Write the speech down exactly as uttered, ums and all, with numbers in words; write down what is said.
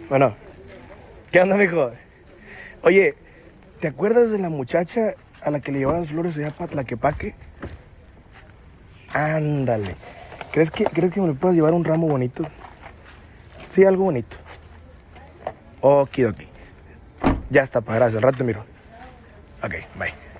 Bueno, ¿qué onda, mijo? Oye, ¿te acuerdas de la muchacha a la que le llevaban flores allá para Tlaquepaque? Ándale. ¿Crees que, ¿Crees que me le puedas llevar un ramo bonito? Sí, algo bonito. Okidoki. Ya está, pa, gracias. Al rato te miro. Ok, bye.